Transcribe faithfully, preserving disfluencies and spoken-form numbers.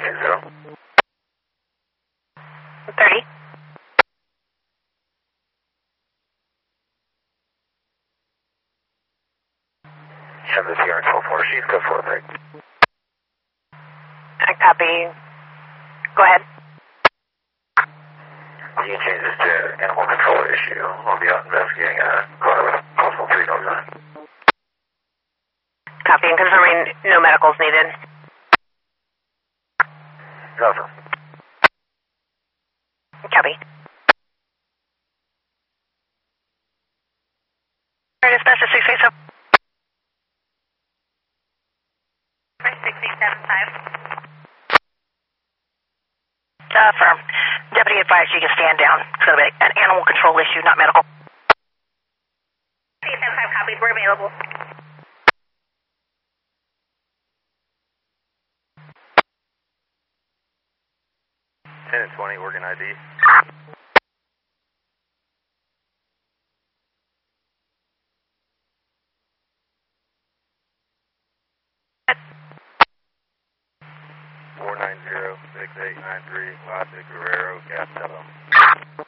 two zero. thirty. Send the T R twelve four, she's go for it. I copy. Go ahead. You can change this to animal control issue. We'll be out investigating a car with a possible three dogs on it. Copy and confirming no medicals needed. Nothing. Copy. Alright, dispatcher six eight seven. six eight seven five. Uh, firm. Deputy advised you to stand down. It's going to be an animal control issue, not medical. six eight seven five copies. We're available. ten and twenty, Oregon I D. four nine zero six eight nine three, Logic Guerrero, Castello.